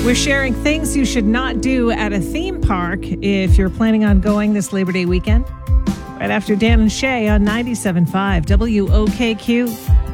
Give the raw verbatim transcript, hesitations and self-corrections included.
We're sharing things you should not do at a theme park if you're planning on going this Labor Day weekend. Right after Dan and Shay on ninety-seven point five W O K Q.